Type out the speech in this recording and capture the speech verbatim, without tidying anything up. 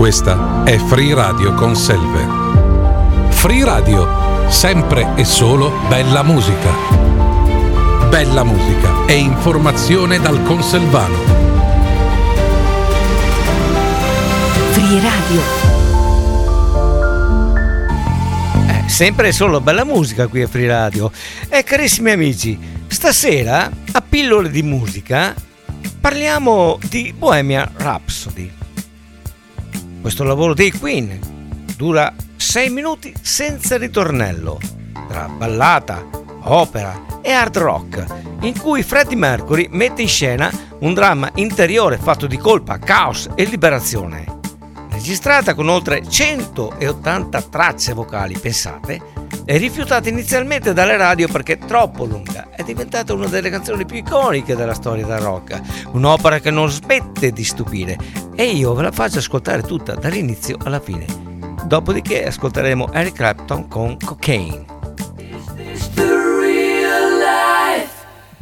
Questa è Free Radio con Selve. Free Radio, sempre e solo bella musica. Bella musica e informazione dal Conselvano. Free Radio. Sempre e solo bella musica qui a Free Radio. E carissimi amici, stasera a pillole di musica parliamo di Bohemian Rhapsody. Questo lavoro dei Queen dura sei minuti senza ritornello, tra ballata, opera e hard rock, in cui Freddie Mercury mette in scena un dramma interiore fatto di colpa, caos e liberazione. Registrata con oltre centottanta tracce vocali, pensate, è rifiutata inizialmente dalle radio perché è troppo lunga. È diventata una delle canzoni più iconiche della storia del rock, un'opera che non smette di stupire, e io ve la faccio ascoltare tutta dall'inizio alla fine. Dopodiché ascolteremo Eric Clapton con Cocaine.